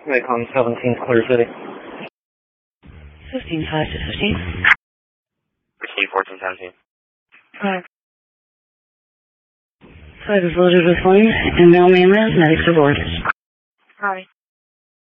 Wacom 17, Clear City. 15, 5 to 15. Receive 1417. 5. 5 is loaded with flames, and now mainland medics aboard. Hi.